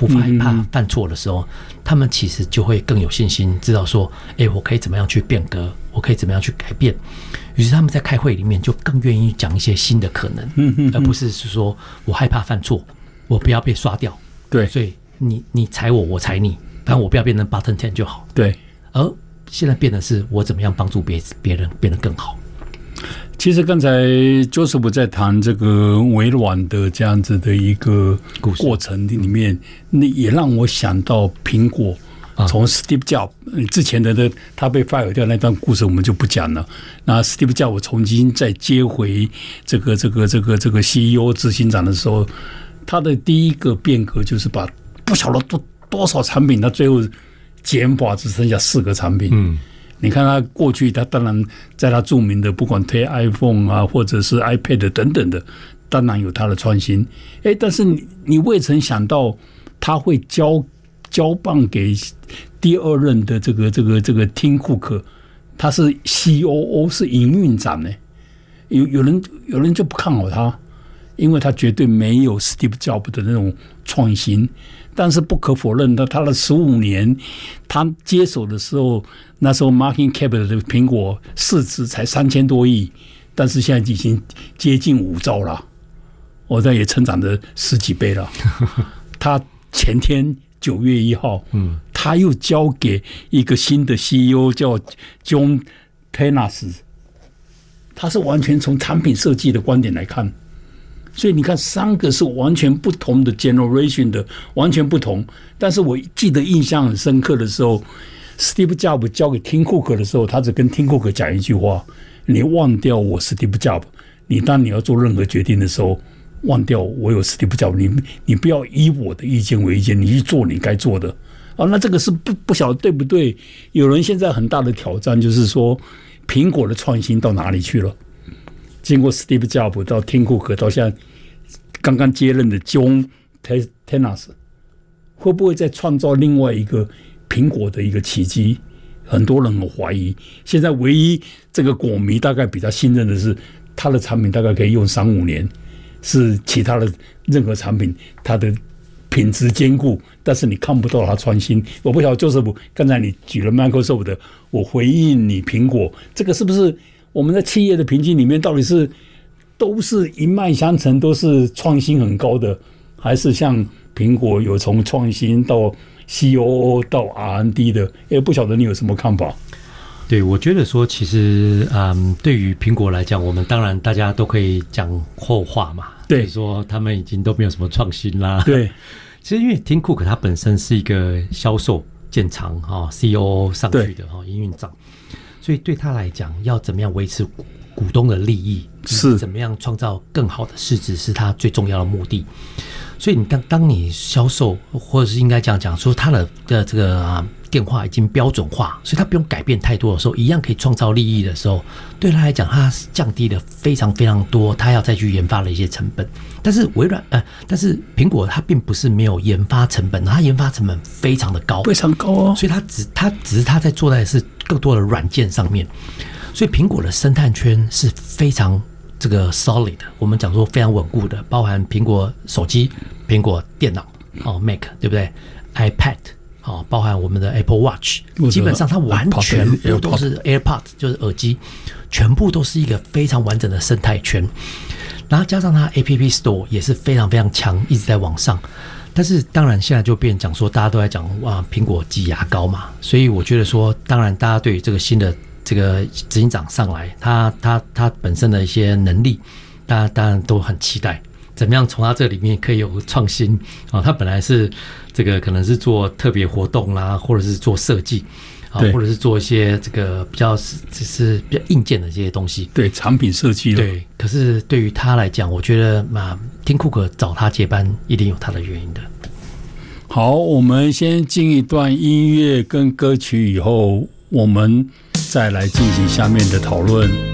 不害怕犯错的时候，他们其实就会更有信心，知道说，我可以怎么样去变革，我可以怎么样去改变。于是他们在开会里面就更愿意讲一些新的可能，而不是说我害怕犯错，我不要被刷掉。 对， 所以你踩我，我踩你，反正我不要变成 bottom 10就好。 对， 而现在变的是我怎么样帮助别人变得更好。 其实刚才 Joseph 在谈这个微软的这样子的一个过程里面，那也让我想到苹果从 Steve Jobs 之前的他被 fire 掉那段故事我们就不讲了。那 Steve Jobs 重新再接回这个 CEO 执行长的时候，他的第一个变革就是把不晓得多少产品，他最后减法只剩下4个产品。你看他过去，他当然在他著名的不管推 iPhone 啊，或者是 iPad 等等的，当然有他的创新。但是你未曾想到他会交棒给第2任的这个 Tim Cook， 他是 COO 是营运长呢。有人就不看好他，因为他绝对没有 Steve Jobs 的那种创新。但是不可否认的，他的15年，他接手的时候，那时候 market cap 的苹果市值才3000多亿，但是现在已经接近5兆了，这也成长了10几倍了。他前天9月1号，他又交给一个新的 CEO 叫 John Pennas， 他是完全从产品设计的观点来看。所以你看，3个是完全不同的 generation 的，完全不同。但是我记得印象很深刻的时候 ，Steve Jobs 交给 Tim Cook 的时候，他只跟 Tim Cook 讲一句话：你忘掉我 Steve Jobs， 当你要做任何决定的时候，忘掉我有 Steve Jobs， 你不要以我的意见为意见，你去做你该做的。那这个是不晓得对不对？有人现在很大的挑战就是说，苹果的创新到哪里去了？经过 Steve Jobs 到 Tim Cook 到现在刚刚接任的 John Pennas， 会不会再创造另外一个苹果的一个奇迹？很多人很怀疑。现在唯一这个果迷大概比较信任的是，他的产品大概可以用3-5年，是其他的任何产品它的品质坚固，但是你看不到它创新。我不晓得就是刚才你举了 Microsoft 的，我回应你苹果，这个是不是？我们在企业的评级里面，到底是都是一脉相承，都是创新很高的，还是像苹果有从创新到 COO 到 R&D 的？不晓得你有什么看法？ 对，我觉得说，其实对于苹果来讲，我们当然大家都可以讲后话嘛，对，说他们已经都没有什么创新啦。对，其实因为 Tim Cook 他本身是一个销售建厂COO 上去的营运长。所以对他来讲，要怎么样维持股东的利益，是怎么样创造更好的市值，是他最重要的目的。所以当你销售，或者是应该这样讲，说他的这个电话已经标准化，所以他不用改变太多的时候，一样可以创造利益的时候，对他来讲，他降低了非常非常多他要再去研发的一些成本。但是但是苹果它并不是没有研发成本，它研发成本非常的高，非常高哦。所以它只是它在做的是更多的软件上面，所以苹果的生态圈是非常这个 solid 的，我们讲说非常稳固的，包含苹果手机、苹果电脑Mac 对不对 ？iPad 包含我们的 Apple Watch， 基本上它完全部都是 AirPods， 就是耳机，全部都是一个非常完整的生态圈。然后加上它 App Store 也是非常非常强，一直在往上。但是当然现在就变讲说，大家都在讲苹果挤牙膏嘛，所以我觉得说，当然大家对于这个新的这个执行长上来，他本身的一些能力，大家当然都很期待，怎么样从他这里面可以有创新他本来是这个可能是做特别活动啦，或者是做设计或者是做一些这个比较硬件的这些东西，对产品设计，对。可是对于他来讲，我觉得Tim Cook找他接班一定有他的原因的。 好，我们先进一段音乐跟歌曲，以后我们再来进行下面的讨论。